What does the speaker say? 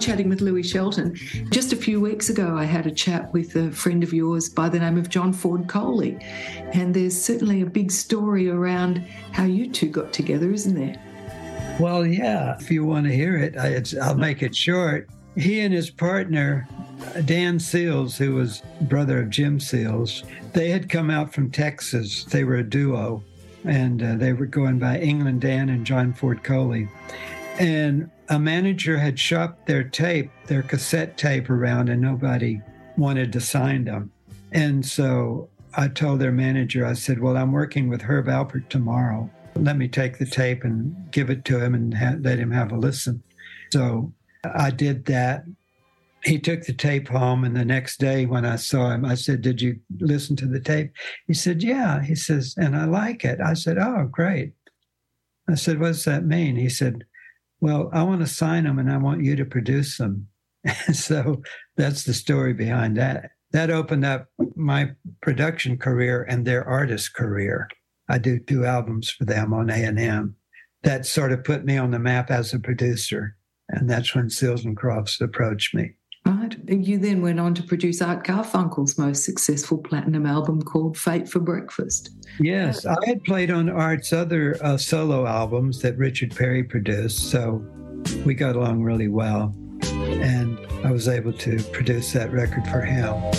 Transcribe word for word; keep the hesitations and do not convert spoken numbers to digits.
chatting with Louis Shelton. Just a few weeks ago, I had a chat with a friend of yours by the name of John Ford Coley, and there's certainly a big story around how you two got together, isn't there? Well, yeah, if you want to hear it, I, it's, I'll make it short. He and his partner, Dan Seals, who was brother of Jim Seals, they had come out from Texas. They were a duo, and uh, they were going by England Dan and John Ford Coley. And a manager had shopped their tape, their cassette tape around, and nobody wanted to sign them. And so I told their manager, I said, well, I'm working with Herb Alpert tomorrow. Let me take the tape and give it to him and ha- let him have a listen. So I did that. He took the tape home, and the next day when I saw him, I said, did you listen to the tape? He said, yeah. He says, and I like it. I said, oh, great. I said, what does that mean? He said, well, I want to sign them, and I want you to produce them. So that's the story behind that. That opened up my production career and their artist career. I do two albums for them on A and M. That sort of put me on the map as a producer. And that's when Seals and Crofts approached me. Right. You then went on to produce Art Garfunkel's most successful platinum album called Fate for Breakfast. Yes, I had played on Art's other uh, solo albums that Richard Perry produced, so we got along really well. And I was able to produce that record for him.